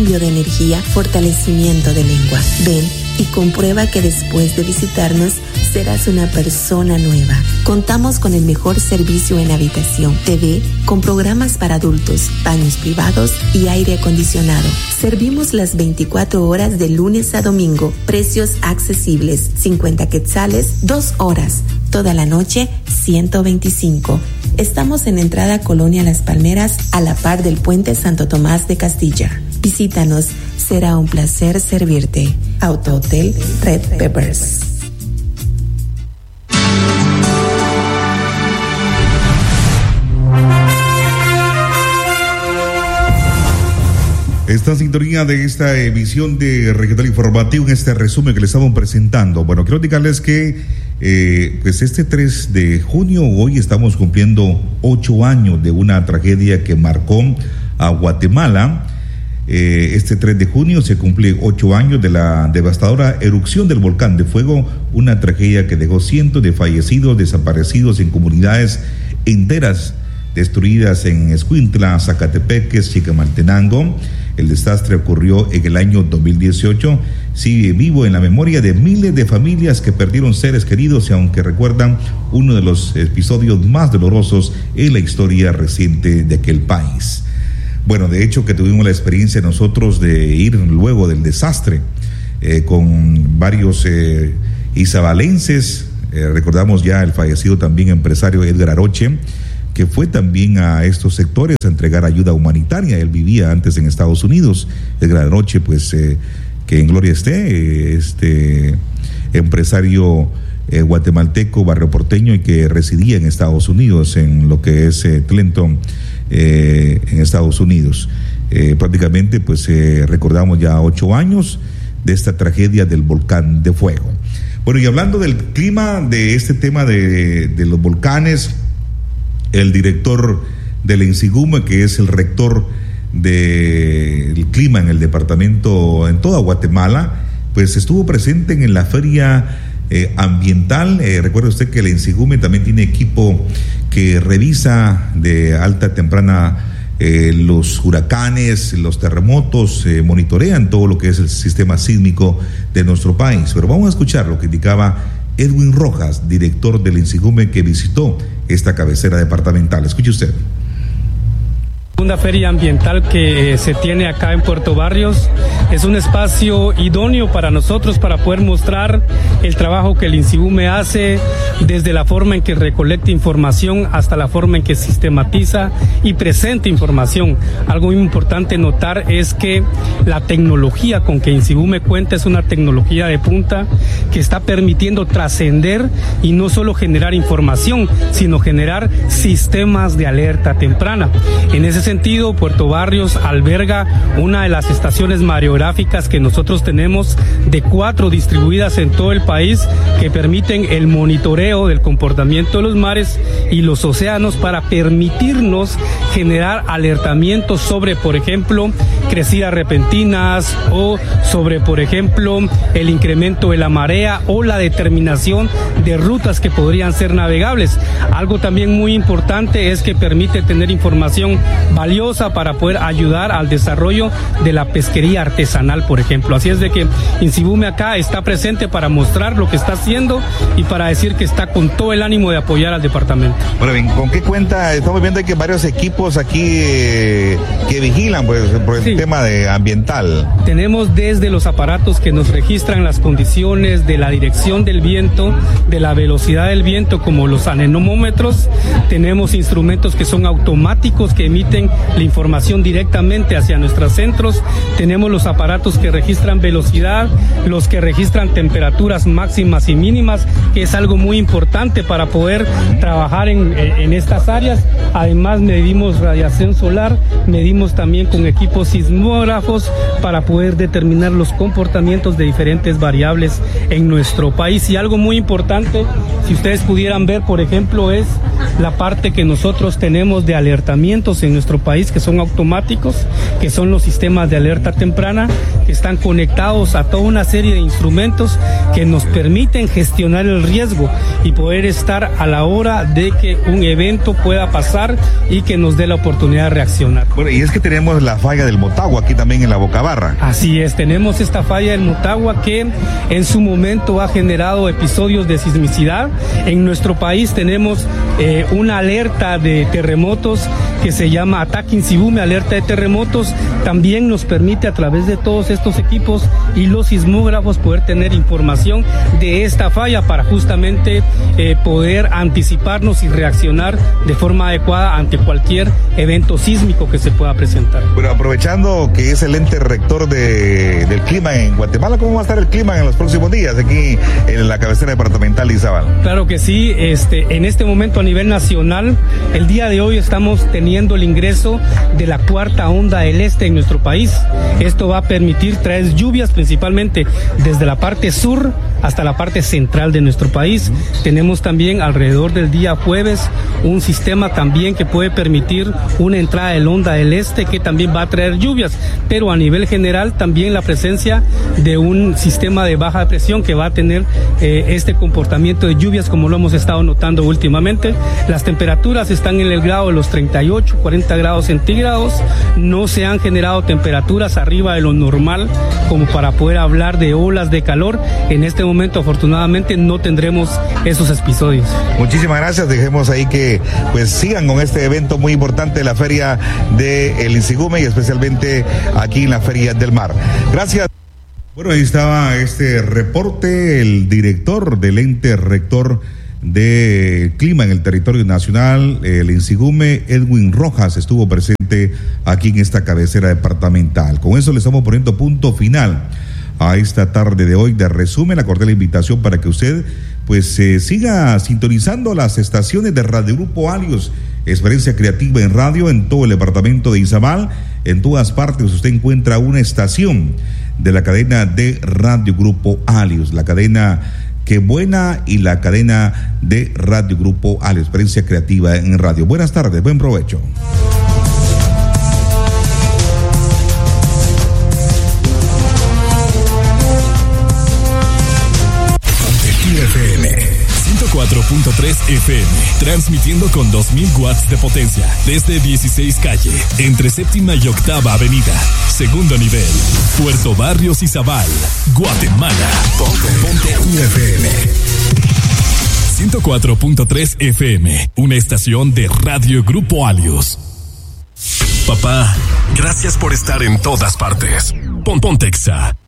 cambio de energía, fortalecimiento de lengua. Ven y comprueba que después de visitarnos serás una persona nueva. Contamos con el mejor servicio en habitación, TV, con programas para adultos, baños privados y aire acondicionado. Servimos las 24 horas de lunes a domingo. Precios accesibles, 50 quetzales, 2 horas. Toda la noche, 125. Estamos en entrada Colonia Las Palmeras, a la par del puente Santo Tomás de Castilla. Visítanos, será un placer servirte. Auto Hotel Red Peppers. Esta sintonía de esta emisión de Regional Informativo, en este resumen que les estamos presentando. Bueno, quiero indicarles que pues este 3 de junio, hoy estamos cumpliendo 8 años de una tragedia que marcó a Guatemala. Este 3 de junio se cumple 8 años de la devastadora erupción del volcán de fuego, una tragedia que dejó cientos de fallecidos, desaparecidos en comunidades enteras destruidas en Escuintla, Zacatepeques, Chiquemaltenango. El desastre ocurrió en el año 2018, sigue vivo en la memoria de miles de familias que perdieron seres queridos y aunque recuerdan uno de los episodios más dolorosos en la historia reciente de aquel país. Bueno, de hecho que tuvimos la experiencia nosotros de ir luego del desastre con varios izabalenses. Recordamos ya el fallecido también empresario Edgar Aroche, que fue también a estos sectores a entregar ayuda humanitaria. Él vivía antes en Estados Unidos. Edgar Aroche, pues que en gloria esté, este empresario guatemalteco, barrio porteño, y que residía en Estados Unidos, en lo que es Clinton, en Estados Unidos. Prácticamente pues recordamos ya 8 años de esta tragedia del volcán de fuego. Bueno, y hablando del clima, de este tema de los volcanes, el director del INSIGUME, que es el rector del clima en el departamento, en toda Guatemala, pues estuvo presente en la feria ambiental. Recuerde usted que el INSIGUME también tiene equipo que revisa de alta temprana los huracanes, los terremotos, monitorean todo lo que es el sistema sísmico de nuestro país. Pero vamos a escuchar lo que indicaba Edwin Rojas, director del INSIGUME, que visitó esta cabecera departamental. Escuche usted. Segunda feria ambiental que se tiene acá en Puerto Barrios es un espacio idóneo para nosotros para poder mostrar el trabajo que el INSIGUME hace, desde la forma en que recolecta información hasta la forma en que sistematiza y presenta información. Algo muy importante notar es que la tecnología con que INSIGUME cuenta es una tecnología de punta que está permitiendo trascender y no solo generar información, sino generar sistemas de alerta temprana. En ese sentido, Puerto Barrios alberga una de las estaciones mareográficas que nosotros tenemos, de 4 distribuidas en todo el país, que permiten el monitoreo del comportamiento de los mares y los océanos para permitirnos generar alertamientos sobre, por ejemplo, crecidas repentinas o sobre, por ejemplo, el incremento de la marea o la determinación de rutas que podrían ser navegables. Algo también muy importante es que permite tener información valiosa para poder ayudar al desarrollo de la pesquería artesanal, por ejemplo. Así es de que INSIGUME acá está presente para mostrar lo que está haciendo y para decir que está con todo el ánimo de apoyar al departamento. Bueno, bien, ¿con qué cuenta? Estamos viendo que hay varios equipos aquí que vigilan pues, por el tema de ambiental. Tenemos desde los aparatos que nos registran las condiciones de la dirección del viento, de la velocidad del viento, como los anemómetros. Tenemos instrumentos que son automáticos, que emiten la información directamente hacia nuestros centros. Tenemos los aparatos que registran velocidad, los que registran temperaturas máximas y mínimas, que es algo muy importante para poder trabajar en estas áreas. Además, medimos radiación solar, medimos también con equipos sismógrafos para poder determinar los comportamientos de diferentes variables en nuestro país. Y algo muy importante, si ustedes pudieran ver, por ejemplo, es la parte que nosotros tenemos de alertamientos en nuestro país, que son automáticos, que son los sistemas de alerta temprana, Tierra, que están conectados a toda una serie de instrumentos que nos permiten gestionar el riesgo y poder estar a la hora de que un evento pueda pasar y que nos dé la oportunidad de reaccionar. Bueno, y es que tenemos la falla del Motagua aquí también en la Bocabarra. Así es, tenemos esta falla del Motagua que en su momento ha generado episodios de sismicidad. En nuestro país tenemos una alerta de terremotos que se llama Ataque Insibume, alerta de terremotos. También nos permite a través de todos estos equipos y los sismógrafos poder tener información de esta falla para justamente poder anticiparnos y reaccionar de forma adecuada ante cualquier evento sísmico que se pueda presentar. Bueno, aprovechando que es el ente rector del clima en Guatemala, ¿cómo va a estar el clima en los próximos días aquí en la cabecera departamental de Izabal? Claro que sí, en este momento a nivel nacional, el día de hoy estamos teniendo el ingreso de la cuarta onda del este en nuestro país. Esto va a permitir traer lluvias principalmente desde la parte sur hasta la parte central de nuestro país. Tenemos también alrededor del día jueves un sistema también que puede permitir una entrada de la onda del este que también va a traer lluvias, pero a nivel general también la presencia de un sistema de baja presión que va a tener este comportamiento de lluvias como lo hemos estado notando últimamente. Las temperaturas están en el grado de los 38, 40 grados centígrados. No se han generado temperaturas arriba de lo normal como para poder hablar de olas de calor. En este momento afortunadamente no tendremos esos episodios. Muchísimas gracias, dejemos ahí que pues sigan con este evento muy importante de la Feria del Insigume y especialmente aquí en la Feria del Mar. Gracias. Bueno, ahí estaba este reporte, el director del ente rector de clima en el territorio nacional, el Insigume, Edwin Rojas, estuvo presente aquí en esta cabecera departamental. Con eso le estamos poniendo punto final a esta tarde de hoy de resumen. La cordial invitación para que usted pues siga sintonizando las estaciones de Radio Grupo Alios, experiencia creativa en radio en todo el departamento de Izabal. En todas partes usted encuentra una estación de la cadena de Radio Grupo Alios, la cadena Qué Buena y la cadena de Radio Grupo Alios, experiencia creativa en radio. Buenas tardes, buen provecho. FM 104.3 FM, transmitiendo con 2000 watts de potencia desde 16 calle, entre séptima y octava avenida, segundo nivel, Puerto Barrios, Izabal, Guatemala. Ponte FM 104.3 FM, una estación de Radio Grupo Alios. Papá, gracias por estar en todas partes. Pontexa